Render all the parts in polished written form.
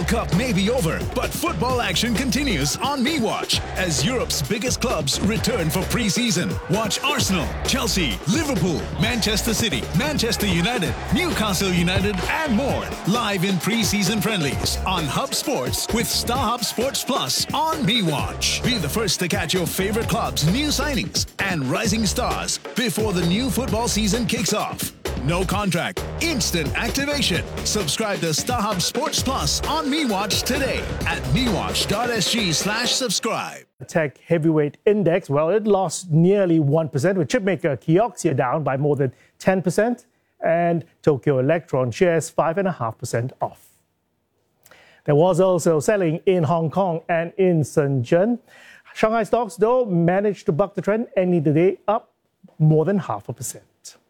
Cup may be over, but football action continues on MeWatch as Europe's biggest clubs return for pre-season. Watch Arsenal, Chelsea, Liverpool, Manchester City, Manchester United, Newcastle United and more live in pre-season friendlies on Hub Sports with StarHub Sports Plus on MeWatch. Be the first to catch your favorite clubs' new signings and rising stars before the new football season kicks off. No contract, instant activation. Subscribe to StarHub Sports Plus on MeWatch today at mewatch.sg/subscribe. Tech heavyweight index, well, it lost nearly 1%, with chipmaker Kioxia down by more than 10%, and Tokyo Electron shares 5.5% off. There was also selling in Hong Kong and in Shenzhen. Shanghai stocks, though, managed to buck the trend, ending the day up more than 0.5%.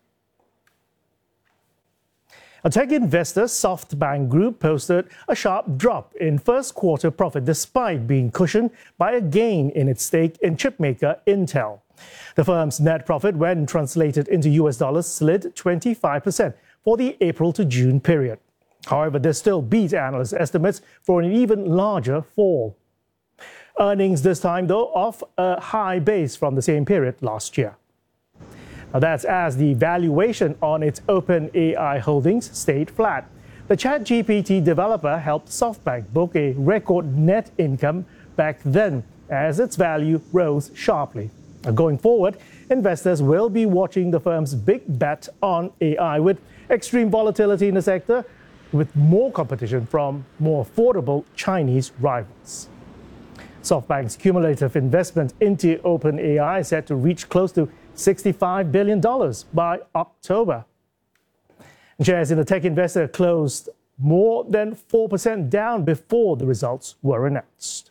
A tech investor, SoftBank Group, posted a sharp drop in first quarter profit despite being cushioned by a gain in its stake in chipmaker Intel. The firm's net profit, when translated into US dollars, slid 25% for the April to June period. However, this still beat analyst estimates for an even larger fall. Earnings this time, though, off a high base from the same period last year. Now, that's as the valuation on its OpenAI holdings stayed flat. The ChatGPT developer helped SoftBank book a record net income back then as its value rose sharply. Now, going forward, investors will be watching the firm's big bet on AI, with extreme volatility in the sector, with more competition from more affordable Chinese rivals. SoftBank's cumulative investment into OpenAI is set to reach close to $65 billion by October. Shares in the tech investor closed more than 4% down before the results were announced.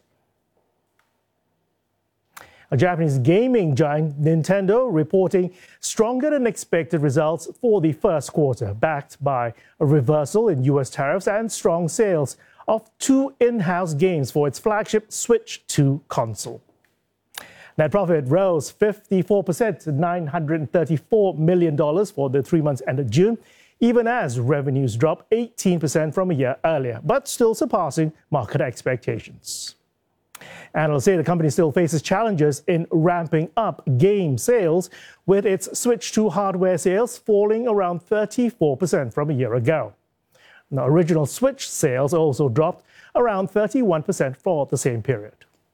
A Japanese gaming giant, Nintendo, reporting stronger than expected results for the first quarter, backed by a reversal in US tariffs and strong sales of 2 in-house games for its flagship Switch 2 console. Net profit rose 54% to $934 million for the 3 months ended June, even as revenues dropped 18% from a year earlier, but still surpassing market expectations. Analysts say the company still faces challenges in ramping up game sales, with its Switch 2 hardware sales falling around 34% from a year ago. Now, original Switch sales also dropped around 31% for the same period.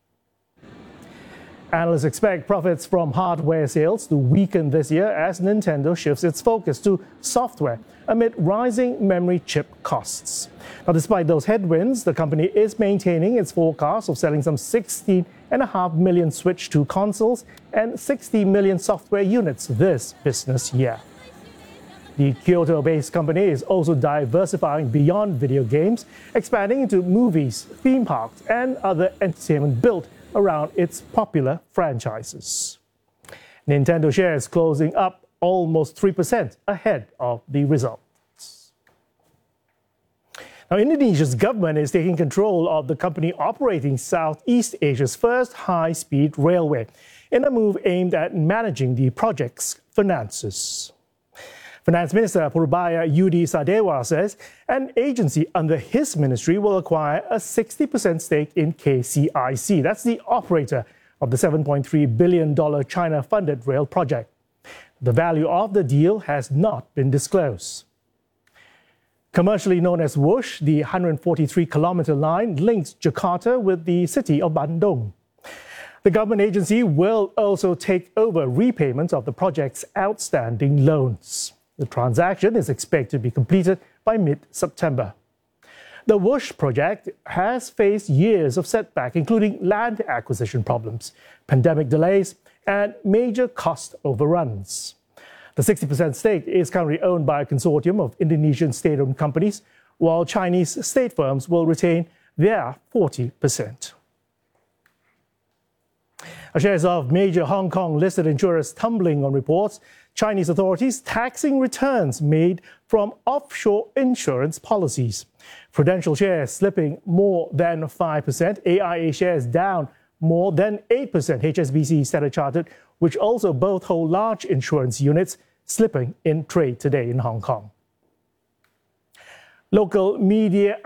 Analysts expect profits from hardware sales to weaken this year as Nintendo shifts its focus to software amid rising memory chip costs. Now, despite those headwinds, the company is maintaining its forecast of selling some 16.5 million Switch 2 consoles and 60 million software units this business year. The Kyoto-based company is also diversifying beyond video games, expanding into movies, theme parks, and other entertainment built around its popular franchises. Nintendo shares closing up almost 3% ahead of the results. Now, Indonesia's government is taking control of the company operating Southeast Asia's first high-speed railway in a move aimed at managing the project's finances. Finance Minister Purbaya Yudi Sadewa says an agency under his ministry will acquire a 60% stake in KCIC. That's the operator of the $7.3 billion China-funded rail project. The value of the deal has not been disclosed. Commercially known as WUSH, the 143-kilometer line links Jakarta with the city of Bandung. The government agency will also take over repayments of the project's outstanding loans. The transaction is expected to be completed by mid-September. The WUSH project has faced years of setback, including land acquisition problems, pandemic delays, and major cost overruns. The 60% stake is currently owned by a consortium of Indonesian state-owned companies, while Chinese state firms will retain their 40%. Shares of major Hong Kong-listed insurers tumbling on reports Chinese authorities taxing returns made from offshore insurance policies. Prudential shares slipping more than 5%, AIA shares down more than 8%, HSBC, Standard Chartered, which also both hold large insurance units, slipping in trade today in Hong Kong. Local media